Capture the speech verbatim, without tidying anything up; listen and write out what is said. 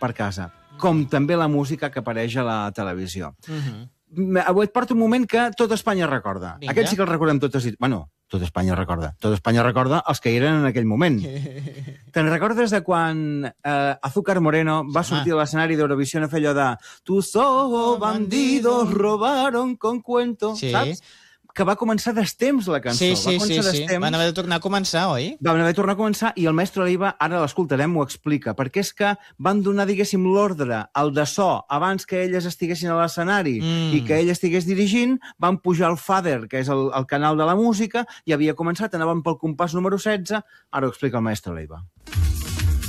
per casa, com també la música que apareix a la televisió. Mhm. Avui et porto un moment que tot Espanya recorda. Vinga. Aquest sí que el recordem totes i... Bueno, tot Espanya recorda. Tot Espanya recorda els que hi eren en aquell moment. Te'n recordes de quan eh, Azúcar Moreno va sortir a l'escenari d'Eurovisió a fer allò de «Tus ojos bandidos robaron con cuento», Sí. saps? Que va començar d'estemps la cançó. Sí, va sí, sí, començar sí. d'estemps. Van haver de tornar a començar, oi? Van haver de tornar a començar i el mestre Leiva, ara l'escoltarem, ho explica, perquè és que van donar, diguéssim, l'ordre, el de so, abans que elles estiguessin a l'escenari Mm. i que ell estigués dirigint, van pujar al Fader, que és el, el canal de la música, i havia començat, anaven pel compàs número setze, ara ho explica el mestre Leiva.